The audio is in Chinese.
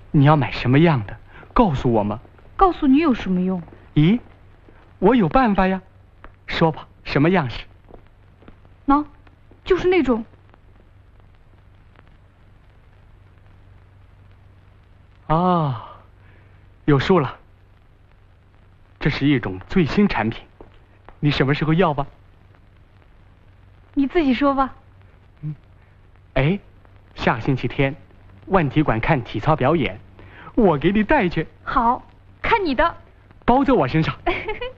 你要买什么样的？告诉我吗？ 告诉你有什么用？ 咦，我有办法呀。说吧，什么样式？ 喏，就是那种。 啊，有数了。这是一种最新产品，你什么时候要吧？ 你自己说吧。 哎，下星期天，万体馆看体操表演，我给你带去。 好，看你的。 包在我身上。